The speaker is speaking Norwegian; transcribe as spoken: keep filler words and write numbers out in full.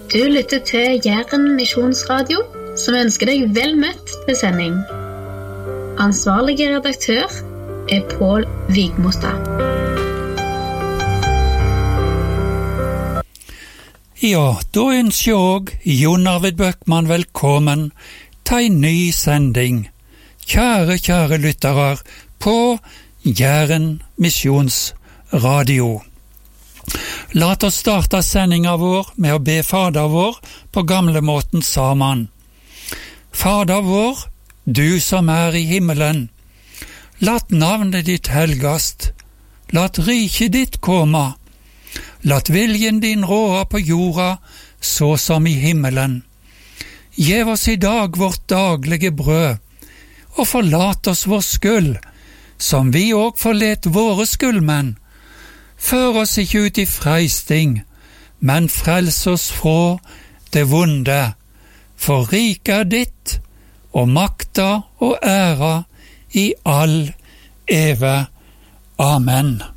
Du lytter til Jæren Misjonsradio, som ønsker deg vel møtt til sending. Ansvarlige redaktør er Pål Vigmostad. Ja, da ønsker jeg også Jon Arvid Bøckmann velkommen til en ny sending. Kjære, kjære lyttere på Jæren Misjonsradio. La oss starte sendinga vår med å be Fader vår på gamlemåten sammen. Fader vår, du som er i himmelen, lat navnet ditt helgast, lat riket ditt komme, lat viljen din råde på jorda, så som i himmelen. Gjev oss i dag vårt daglige brød, og forlat oss vår skyld, som vi òg forlet våre skyldmenn. Før oss ikke ut i freisting, men frels oss fra det vonde. For riket er ditt, og makta og æra i all eve. Amen.